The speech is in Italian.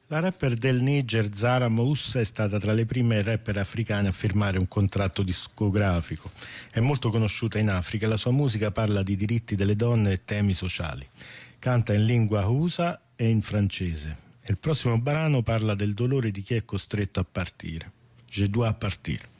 La rapper del Niger Zara Moussa è stata tra le prime rapper africane a firmare un contratto discografico. È molto conosciuta in Africa e la sua musica parla di diritti delle donne e temi sociali. Canta in lingua Hausa e in francese. E il prossimo brano parla del dolore di chi è costretto a partire. Je dois partir.